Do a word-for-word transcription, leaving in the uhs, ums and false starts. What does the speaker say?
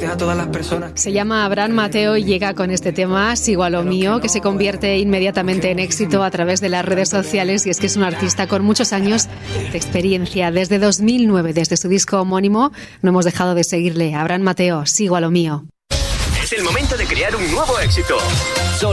gracias a todas las personas. Se llama Abraham Mateo y llega con este tema, Sigo a lo mío, que se convierte inmediatamente en éxito a través de las redes sociales, y es que es un artista con muchos años de experiencia. Desde dos mil nueve, desde su disco homónimo, no hemos dejado de seguirle. Abraham Mateo, Sigo a lo mío. Es el momento de crear un nuevo éxito. Solo